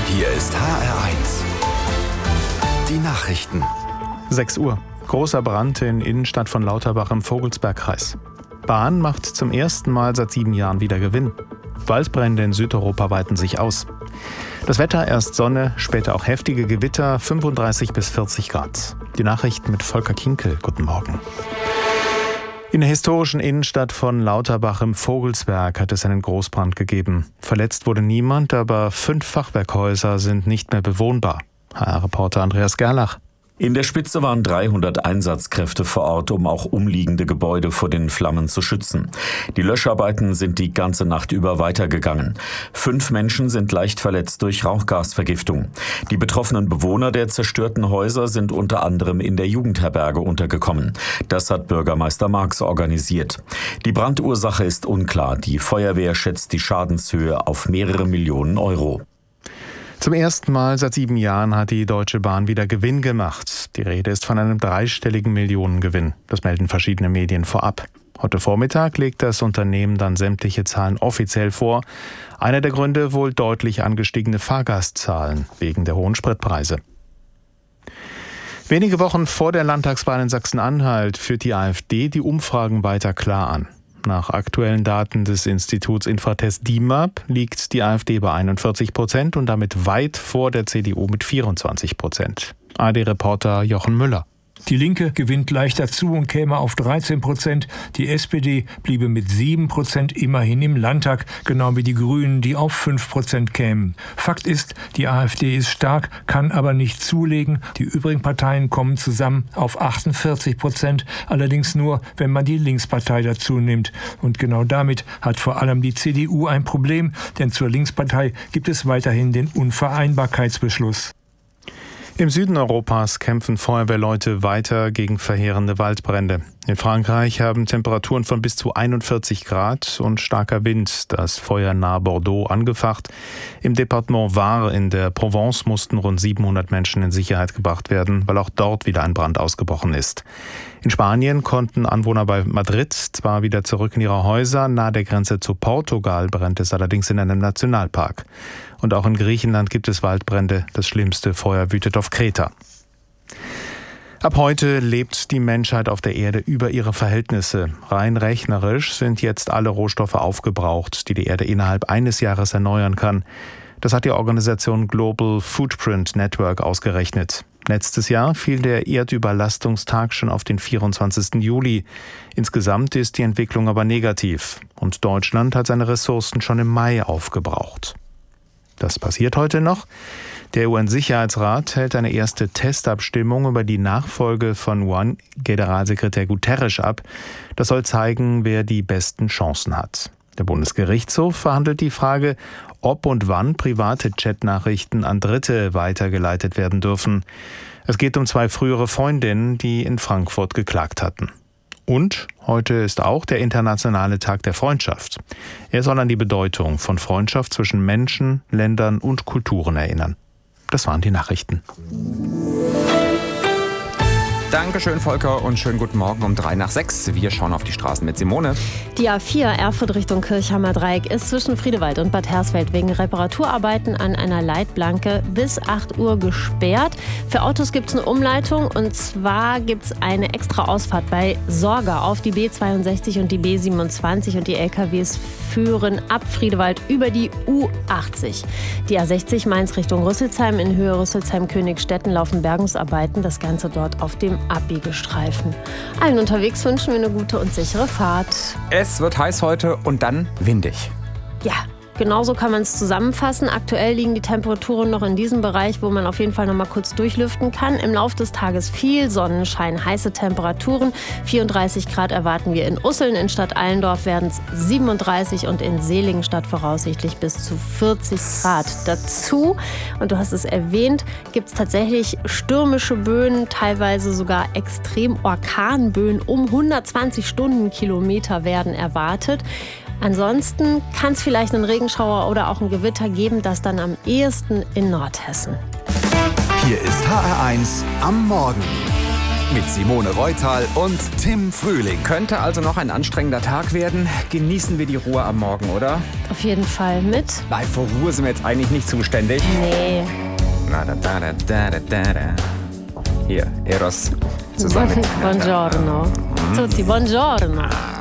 Hier ist HR1. Die Nachrichten. 6 Uhr. Großer Brand in Innenstadt von Lauterbach im Vogelsbergkreis. Bahn macht zum ersten Mal seit 7 Jahren wieder Gewinn. Waldbrände in Südeuropa weiten sich aus. Das Wetter, erst Sonne, später auch heftige Gewitter, 35 bis 40 Grad. Die Nachrichten mit Volker Kinkel. Guten Morgen. In der historischen Innenstadt von Lauterbach im Vogelsberg hat es einen Großbrand gegeben. Verletzt wurde niemand, aber 5 Fachwerkhäuser sind nicht mehr bewohnbar. HR-Reporter Andreas Gerlach. In der Spitze waren 300 Einsatzkräfte vor Ort, um auch umliegende Gebäude vor den Flammen zu schützen. Die Löscharbeiten sind die ganze Nacht über weitergegangen. 5 Menschen sind leicht verletzt durch Rauchgasvergiftung. Die betroffenen Bewohner der zerstörten Häuser sind unter anderem in der Jugendherberge untergekommen. Das hat Bürgermeister Marx organisiert. Die Brandursache ist unklar. Die Feuerwehr schätzt die Schadenshöhe auf mehrere Millionen Euro. Zum ersten Mal seit 7 Jahren hat die Deutsche Bahn wieder Gewinn gemacht. Die Rede ist von einem 3-stelligen Millionengewinn. Das melden verschiedene Medien vorab. Heute Vormittag legt das Unternehmen dann sämtliche Zahlen offiziell vor. Einer der Gründe wohl deutlich angestiegene Fahrgastzahlen wegen der hohen Spritpreise. Wenige Wochen vor der Landtagswahl in Sachsen-Anhalt führt die AfD die Umfragen weiter klar an. Nach aktuellen Daten des Instituts Infratest DIMAP liegt die AfD bei 41% und damit weit vor der CDU mit 24%. ARD-Reporter Jochen Müller. Die Linke gewinnt leicht dazu und käme auf 13%. Die SPD bliebe mit 7% immerhin im Landtag, genau wie die Grünen, die auf 5% kämen. Fakt ist, die AfD ist stark, kann aber nicht zulegen. Die übrigen Parteien kommen zusammen auf 48%, allerdings nur, wenn man die Linkspartei dazu nimmt. Und genau damit hat vor allem die CDU ein Problem, denn zur Linkspartei gibt es weiterhin den Unvereinbarkeitsbeschluss. Im Süden Europas kämpfen Feuerwehrleute weiter gegen verheerende Waldbrände. In Frankreich haben Temperaturen von bis zu 41 Grad und starker Wind das Feuer nahe Bordeaux angefacht. Im Departement Var in der Provence mussten rund 700 Menschen in Sicherheit gebracht werden, weil auch dort wieder ein Brand ausgebrochen ist. In Spanien konnten Anwohner bei Madrid zwar wieder zurück in ihre Häuser, nahe der Grenze zu Portugal brennt es allerdings in einem Nationalpark. Und auch in Griechenland gibt es Waldbrände. Das schlimmste Feuer wütet auf Kreta. Ab heute lebt die Menschheit auf der Erde über ihre Verhältnisse. Rein rechnerisch sind jetzt alle Rohstoffe aufgebraucht, die die Erde innerhalb eines Jahres erneuern kann. Das hat die Organisation Global Footprint Network ausgerechnet. Letztes Jahr fiel der Erdüberlastungstag schon auf den 24. Juli. Insgesamt ist die Entwicklung aber negativ. Und Deutschland hat seine Ressourcen schon im Mai aufgebraucht. Das passiert heute noch. Der UN-Sicherheitsrat hält eine erste Testabstimmung über die Nachfolge von UN-Generalsekretär Guterres ab. Das soll zeigen, wer die besten Chancen hat. Der Bundesgerichtshof verhandelt die Frage, ob und wann private Chatnachrichten an Dritte weitergeleitet werden dürfen. Es geht um 2 frühere Freundinnen, die in Frankfurt geklagt hatten. Und heute ist auch der Internationale Tag der Freundschaft. Er soll an die Bedeutung von Freundschaft zwischen Menschen, Ländern und Kulturen erinnern. Das waren die Nachrichten. Dankeschön, Volker, und schönen guten Morgen um 5:03. Wir schauen auf die Straßen mit Simone. Die A4 Erfurt Richtung Kirchheimer Dreieck ist zwischen Friedewald und Bad Hersfeld wegen Reparaturarbeiten an einer Leitplanke bis 8 Uhr gesperrt. Für Autos gibt es eine Umleitung, und zwar gibt es eine extra Ausfahrt bei Sorga auf die B62 und die B27, und die LKWs führen ab Friedewald über die U80. Die A60 Mainz Richtung Rüsselsheim, in Höhe Rüsselsheim-Königstetten laufen Bergungsarbeiten, das Ganze dort auf dem Abbiegestreifen. Allen unterwegs wünschen wir eine gute und sichere Fahrt. Es wird heiß heute und dann windig. Ja, genauso kann man es zusammenfassen. Aktuell liegen die Temperaturen noch in diesem Bereich, wo man auf jeden Fall noch mal kurz durchlüften kann. Im Laufe des Tages viel Sonnenschein, heiße Temperaturen. 34 Grad erwarten wir in Usseln. In Stadt Allendorf werden es 37 und in Seligenstadt voraussichtlich bis zu 40 Grad. Dazu, und du hast es erwähnt, gibt es tatsächlich stürmische Böen, teilweise sogar extrem Orkanböen. Um 120 Stundenkilometer werden erwartet. Ansonsten kann es vielleicht einen Regenschauer oder auch ein Gewitter geben, das dann am ehesten in Nordhessen. Hier ist HR1 am Morgen. mit Simone Reutal und Tim Frühling. Könnte also noch ein anstrengender Tag werden. Genießen wir die Ruhe am Morgen, oder? Auf jeden Fall mit. Nein, vor Ruhe sind wir jetzt eigentlich nicht zuständig. Nee. Hier, Eros zusammen. Buongiorno. Tutti, buongiorno.